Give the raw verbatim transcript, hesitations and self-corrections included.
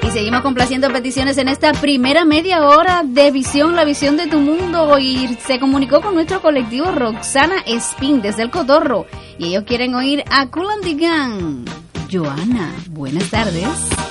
Y seguimos complaciendo peticiones en esta primera media hora de Visión, la visión de tu mundo. Y se comunicó con nuestro colectivo Roxana Espín desde El Cotorro. Y ellos quieren oír a Kool and the Gang. Joana, buenas tardes.